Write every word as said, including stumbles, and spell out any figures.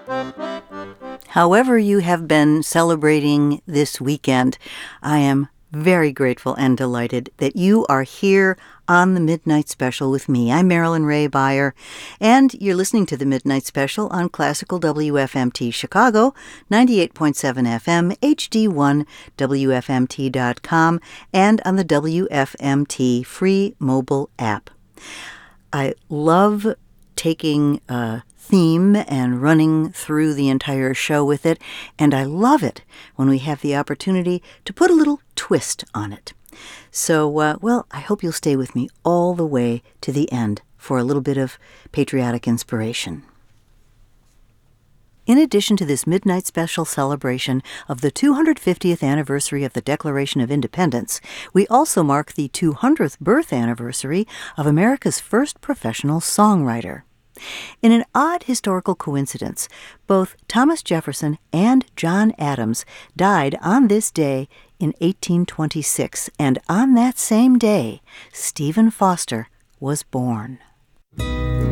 However you have been celebrating this weekend, I am very grateful and delighted that you are here on the Midnight Special with me. I'm Marilyn Ray Beyer, and you're listening to the Midnight Special on Classical W F M T Chicago, ninety-eight point seven F M, H D one, W F M T dot com, and on the W F M T free mobile app. I love taking a theme and running through the entire show with it, and I love it when we have the opportunity to put a little twist on it. So, uh, well, I hope you'll stay with me all the way to the end for a little bit of patriotic inspiration. In addition to this Midnight Special celebration of the two hundred fiftieth anniversary of the Declaration of Independence, we also mark the two hundredth birth anniversary of America's first professional songwriter. In an odd historical coincidence, both Thomas Jefferson and John Adams died on this day in eighteen twenty-six, and on that same day, Stephen Foster was born.